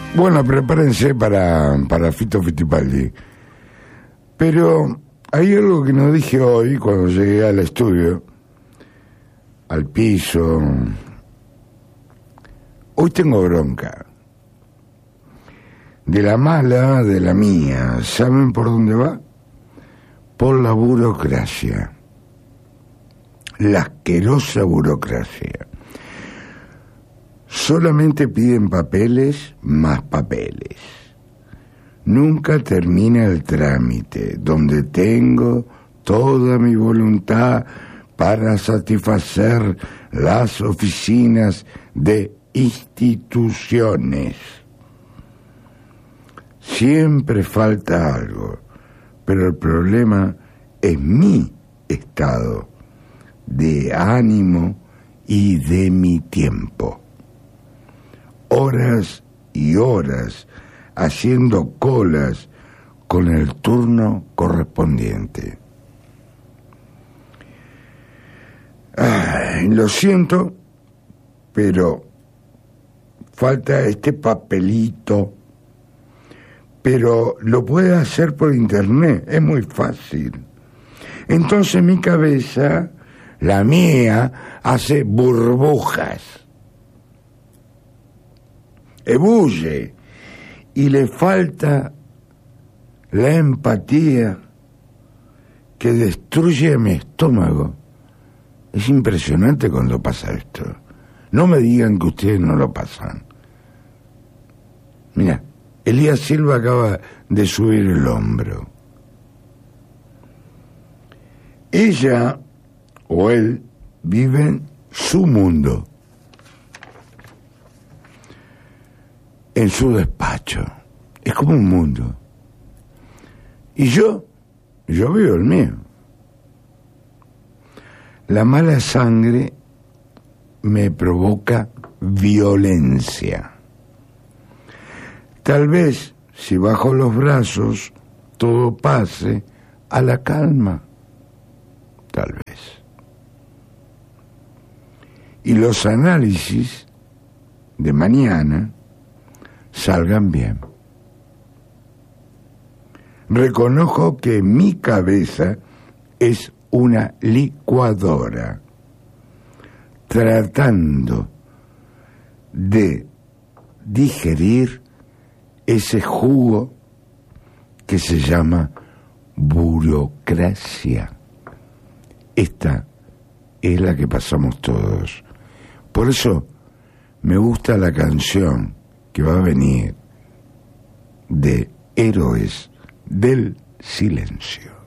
Bueno, prepárense para Fito Fittipaldi. Pero hay algo que no dije hoy cuando llegué al estudio, al piso. Hoy tengo bronca. De la mala, de la mía. ¿Saben por dónde va? Por la burocracia. La asquerosa burocracia. Solamente piden papeles, más papeles. Nunca termina el trámite, donde tengo toda mi voluntad para satisfacer las oficinas de instituciones. Siempre falta algo, pero el problema es mi estado de ánimo y de mi tiempo. Horas y horas haciendo colas con el turno correspondiente. Lo siento, pero falta este papelito. Pero lo puede hacer por internet, es muy fácil. Entonces mi cabeza, la mía, hace burbujas. Ebulle. Y le falta la empatía que destruye mi estómago. Es impresionante cuando pasa esto. No me digan que ustedes no lo pasan. Mira, Elías Silva acaba de subir el hombro. Ella o él viven su mundo. En su despacho. Es como un mundo. Y yo veo el mío. La mala sangre me provoca violencia. Tal vez, si bajo los brazos, todo pase a la calma. Tal vez. Y los análisis de mañana salgan bien. Reconozco que mi cabeza es una licuadora, tratando de digerir ese jugo que se llama burocracia. Esta es la que pasamos todos. Por eso me gusta la canción que va a venir de Héroes del Silencio.